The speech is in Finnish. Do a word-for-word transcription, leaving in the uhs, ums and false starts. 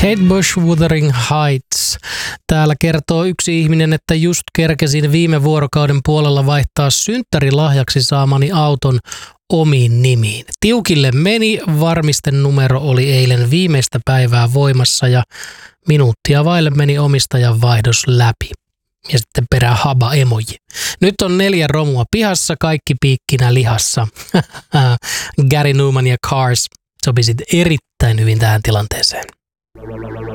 Kate Bush, Wuthering Heights. Täällä kertoo yksi ihminen, että just kerkesin viime vuorokauden puolella vaihtaa synttärilahjaksi saamani auton omiin nimiin. Tiukille meni, varmisten numero oli eilen viimeistä päivää voimassa ja minuuttia vaille meni omistajan vaihdos läpi. Ja sitten perää haba emoji. Nyt on neljä romua pihassa, kaikki piikkinä lihassa. Gary Numan ja Cars sopisit erittäin hyvin tähän tilanteeseen.